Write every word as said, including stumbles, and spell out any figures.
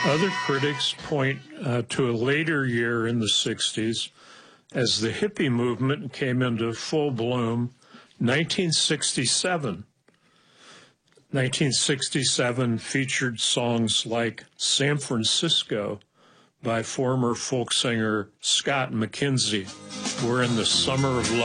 Other critics point uh, to a later year in the sixties as the hippie movement came into full bloom, nineteen sixty-seven. nineteen sixty-seven featured songs like San Francisco by former folk singer Scott McKenzie. We're in the summer of love.